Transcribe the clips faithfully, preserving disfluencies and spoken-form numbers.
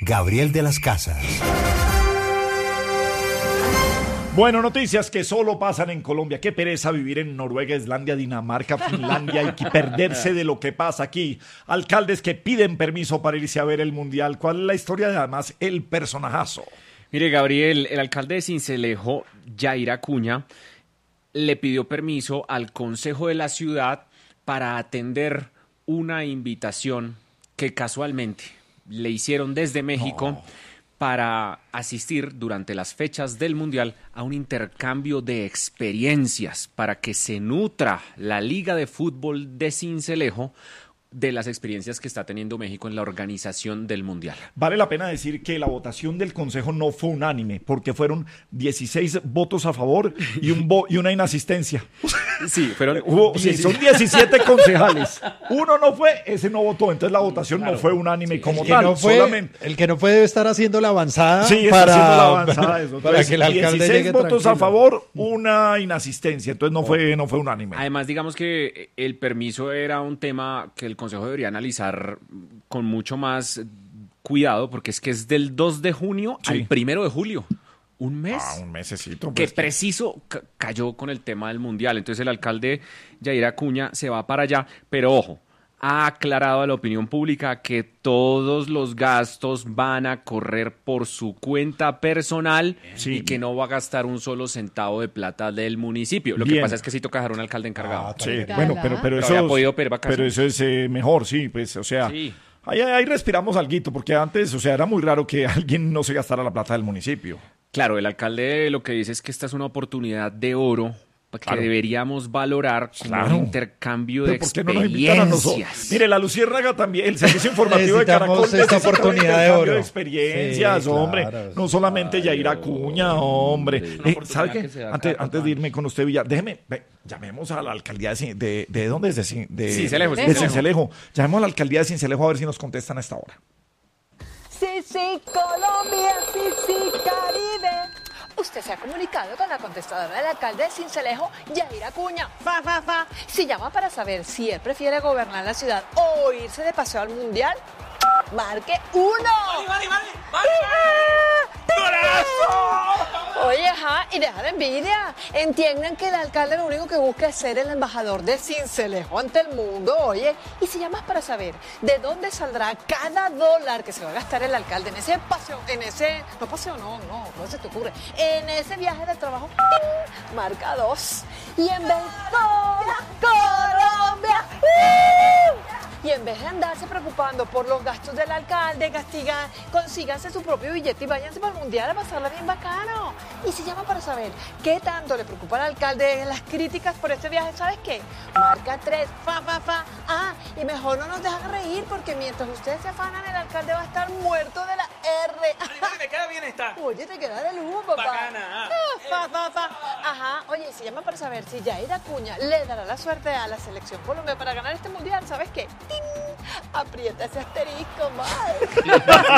Gabriel de las Casas. Bueno, noticias que solo pasan en Colombia. Qué pereza vivir en Noruega, Islandia, Dinamarca, Finlandia y perderse de lo que pasa aquí. Alcaldes que piden permiso para irse a ver el Mundial. ¿Cuál es la historia de además el personajazo? Mire, Gabriel, el alcalde de Sincelejo, Yair Acuña, le pidió permiso al Consejo de la Ciudad para atender una invitación que casualmente le hicieron desde México no. para asistir durante las fechas del Mundial a un intercambio de experiencias para que se nutra la Liga de Fútbol de Sincelejo de las experiencias que está teniendo México en la organización del Mundial. Vale la pena decir que la votación del Consejo no fue unánime, porque fueron dieciséis votos a favor y, un vo- y una inasistencia. Sí, fueron Hubo, sí, son diecisiete concejales. Uno no fue, ese no votó, entonces la votación claro, no fue unánime sí, como el tal. No fue, solamente. El que no fue debe estar haciendo la avanzada sí, para, haciendo la avanzada eso. Entonces, para que el alcalde dieciséis llegue votos tranquilo. a favor, una inasistencia, entonces no fue, no fue unánime. Además, digamos que el permiso era un tema que el Consejo debería analizar con mucho más cuidado, porque es que es del dos de junio sí. al primero de julio. Un mes. Ah, un mesecito. Que pues, preciso ca- cayó con el tema del Mundial. Entonces el alcalde Yair Acuña se va para allá, pero ojo, ha aclarado a la opinión pública que todos los gastos van a correr por su cuenta personal sí. y que no va a gastar un solo centavo de plata del municipio. Lo Bien. que pasa es que sí toca dejar un alcalde encargado. Ah, sí. Bueno, pero, pero, eso, pero, podido pedir pero eso es eh, mejor, sí, pues, o sea... Sí. Ahí, ahí respiramos alguito, porque antes, o sea, era muy raro que alguien no se gastara la plata del municipio. Claro, el alcalde lo que dice es que esta es una oportunidad de oro que claro. deberíamos valorar como claro. un intercambio de ¿por qué no experiencias. Nos invitan a nosotros? Mire, la Luciérnaga también, el servicio informativo de Caracol esta oportunidad de oro. De experiencias, sí, hombre, claro, no solamente claro. Yair Acuña, hombre. Sí, eh, ¿Sabe qué? Antes, antes de irme con usted, Villar, déjeme, ve, llamemos a la alcaldía de, de, de ¿dónde es? De, de Sincelejo. De Sincelejo. Llamemos a la alcaldía de Sincelejo a ver si nos contestan a esta hora. Sí, sí, Colombia, sí, sí, Caribe. Usted se ha comunicado con la contestadora del alcalde de Sincelejo, Yair Acuña. Fa, fa, fa. Si llama para saber si él prefiere gobernar la ciudad o irse de paseo al Mundial, marque uno. ¡Vale, vale, vale! ¡Vale! ¡Golazo! Oye, ajá, y deja de envidia. Entiendan que el alcalde lo único que busca es ser el embajador de Sincelejo ante el mundo, oye. Y si llamas para saber de dónde saldrá cada dólar que se va a gastar el alcalde en ese paseo, en ese, no paseo, no, no, no se te ocurre, en ese viaje de trabajo, ¡ting! Marca dos. Y en vez de Colombia, ¡uh! Y en vez de andarse preocupando por los gastos del alcalde, castigar, consíganse su propio billete y váyanse para el Mundial a pasarla bien bacano. Y si llama para saber qué tanto le preocupa al alcalde las críticas por este viaje, ¿sabes qué? Marca tres, fa, fa, fa. Ah, y mejor no nos dejan reír porque mientras ustedes se afanan, el alcalde va a estar muerto de la R. Vale, vale, me queda bien esta. Oye, te queda de lujo, papá. Bacana. Ah, fa, fa, fa. Ajá, oye, y si llama para saber si Yair Acuña le dará la suerte a la selección Colombia para ganar este Mundial, ¿sabes qué? Aprieta ese asterisco, mal.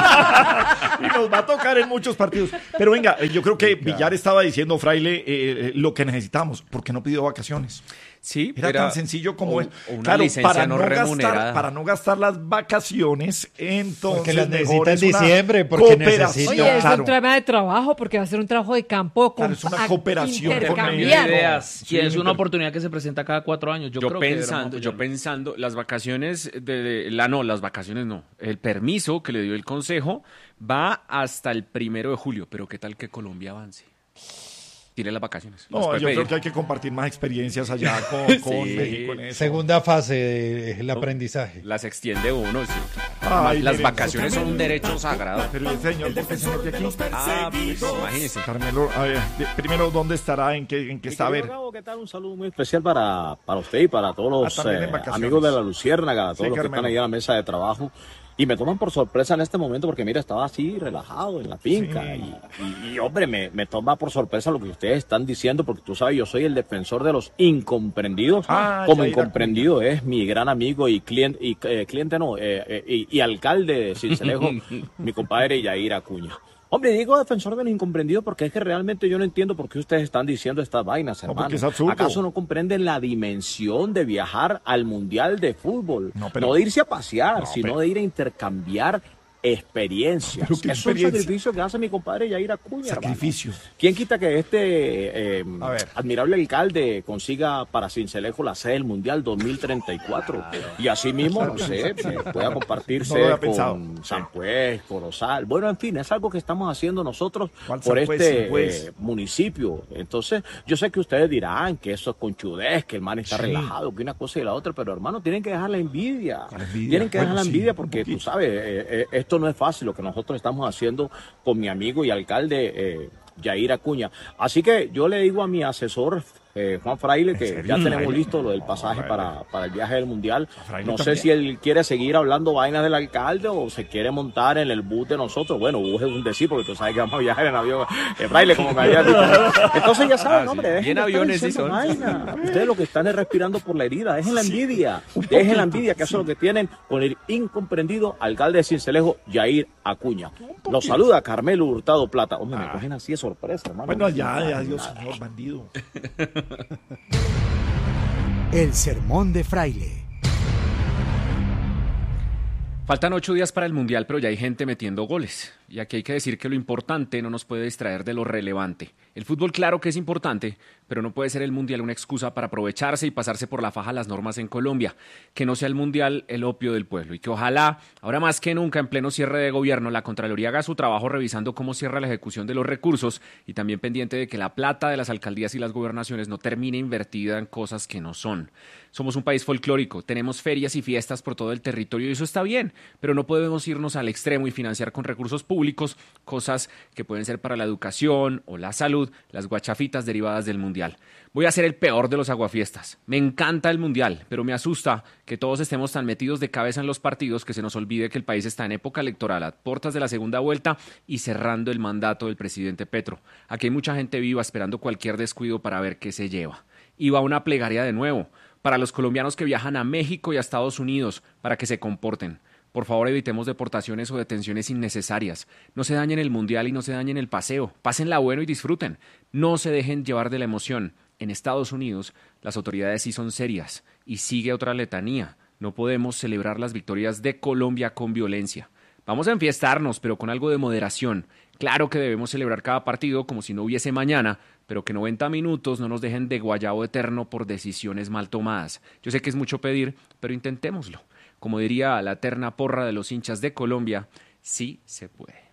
Y nos va a tocar en muchos partidos. Pero venga, yo creo que Villar estaba diciendo, Fraile, eh, lo que necesitamos. ¿Por qué no pidió vacaciones? Sí, era, era tan sencillo como es. Claro, para no, no gastar, para no gastar las vacaciones, entonces porque las necesita en diciembre, porque necesita. Oye, es claro. un tema de trabajo, porque va a ser un trabajo de campo. Claro, es una cooperación. Intercambiar. Ideas. Y es una oportunidad que se presenta cada cuatro años. Yo, yo creo pensando, que yo pensando, las vacaciones, de, de, la no, las vacaciones no. El permiso que le dio el Consejo va hasta el primero de julio, pero ¿qué tal que Colombia avance? Tiene las vacaciones. No, las yo pedir. creo que hay que compartir más experiencias allá con, con sí. México en eso. Segunda fase del aprendizaje. Las extiende uno, sí. Ay, las miren, vacaciones son un derecho sagrado. Pero el señor, ¿por qué se mete aquí? Ah, pues imagínese. Carmelo, a ver, primero, ¿dónde estará? ¿En qué, en qué está? A ver. ¿Qué tal? Un saludo muy especial para, para usted y para todos los ah, eh, amigos de la Luciérnaga, todos sí, los que Carmelo. Están ahí en la mesa de trabajo. Y me toman por sorpresa en este momento porque, mira, estaba así, relajado en la finca. Sí. Y, y, y, hombre, me, me toma por sorpresa lo que ustedes están diciendo porque tú sabes, yo soy el defensor de los incomprendidos. Ah, como incomprendido es mi gran amigo y cliente, y, eh, cliente no, eh, eh, y, y alcalde de Sincelejo, mi compadre Yair Acuña. Hombre, digo defensor de los incomprendidos porque es que realmente yo no entiendo por qué ustedes están diciendo estas vainas, hermano. No, es absurdo. ¿Acaso no comprenden la dimensión de viajar al Mundial de Fútbol? No, pero, no de irse a pasear, no, sino pero... de ir a intercambiar experiencias. Es experiencia? un sacrificio que hace mi compadre Yair Acuña. Sacrificio. Hermano. ¿Quién quita que este eh, admirable alcalde consiga para Sincelejo la sede del Mundial dos mil treinta y cuatro? Claro. Y así mismo, no sé, pueda compartirse no con San Pues, Corozal. Bueno, en fin, es algo que estamos haciendo nosotros por este pues? eh, municipio. Entonces, yo sé que ustedes dirán que eso es conchudez, que el man está sí. relajado, que una cosa y la otra, pero hermano, tienen que dejar la envidia. La envidia. Tienen que dejar bueno, la envidia sí, porque tú sabes, eh, eh, esto no es fácil lo que nosotros estamos haciendo con mi amigo y alcalde eh, Yair Acuña. Así que yo le digo a mi asesor eh, Juan Fraile que ya tenemos listo lo del pasaje para, para el viaje del Mundial. No sé si él quiere seguir hablando vainas del alcalde o se quiere montar en el bus de nosotros. Bueno, bus es un decir porque tú sabes que vamos a viajar en avión. Eh, Fraile, como me había dicho. Entonces ya saben, ah, hombre, dejen bien de aviones sí son. Vaina. Ustedes lo que están es respirando por la herida, dejen la envidia, dejen la envidia, que eso es lo que tienen con el incomprendido alcalde de Sincelejo, Yair Acuña. Los saluda Carmelo Hurtado Plata. Hombre, me cogen así de sorpresa, hermano. Bueno, ya, ya, Dios, señor bandido. El sermón de Fraile. Faltan ocho días para el Mundial, pero ya hay gente metiendo goles. Y aquí hay que decir que lo importante no nos puede distraer de lo relevante. El fútbol claro que es importante, pero no puede ser el Mundial una excusa para aprovecharse y pasarse por la faja las normas en Colombia. Que no sea el Mundial el opio del pueblo. Y que ojalá, ahora más que nunca, en pleno cierre de gobierno, la Contraloría haga su trabajo revisando cómo cierra la ejecución de los recursos y también pendiente de que la plata de las alcaldías y las gobernaciones no termine invertida en cosas que no son. Somos un país folclórico, tenemos ferias y fiestas por todo el territorio y eso está bien, pero no podemos irnos al extremo y financiar con recursos públicos cosas que pueden ser para la educación o la salud, las guachafitas derivadas del Mundial. Voy a ser el peor de los aguafiestas. Me encanta el Mundial, pero me asusta que todos estemos tan metidos de cabeza en los partidos que se nos olvide que el país está en época electoral, a puertas de la segunda vuelta y cerrando el mandato del presidente Petro. Aquí hay mucha gente viva esperando cualquier descuido para ver qué se lleva. Y va una plegaria de nuevo para los colombianos que viajan a México y a Estados Unidos para que se comporten. Por favor, evitemos deportaciones o detenciones innecesarias. No se dañen el Mundial y no se dañen el paseo. Pásenla bueno y disfruten. No se dejen llevar de la emoción. En Estados Unidos, las autoridades sí son serias. Y sigue otra letanía. No podemos celebrar las victorias de Colombia con violencia. Vamos a enfiestarnos, pero con algo de moderación. Claro que debemos celebrar cada partido como si no hubiese mañana, pero que noventa minutos no nos dejen de guayabo eterno por decisiones mal tomadas. Yo sé que es mucho pedir, pero intentémoslo. Como diría la eterna porra de los hinchas de Colombia, sí se puede.